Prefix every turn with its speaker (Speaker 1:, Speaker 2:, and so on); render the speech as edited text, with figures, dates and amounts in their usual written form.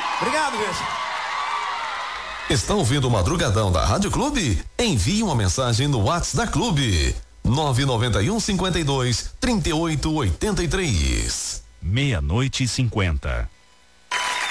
Speaker 1: Obrigado, Wilson.
Speaker 2: Está ouvindo o Madrugadão da Rádio Clube? Envie uma mensagem no WhatsApp da Clube. 991 52 38 83.
Speaker 3: 00:50.